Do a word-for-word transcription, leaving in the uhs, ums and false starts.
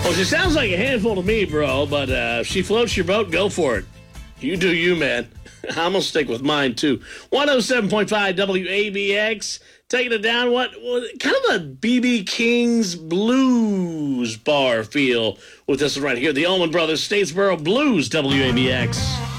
Well, she sounds like a handful to me, bro, but uh, if she floats your boat, go for it. You do you, man. I'm going to stick with mine, too. one oh seven point five W A B X. Taking it down, what, what kind of a B B King's blues bar feel with this one right here. The Allman Brothers Statesboro Blues, W A B X.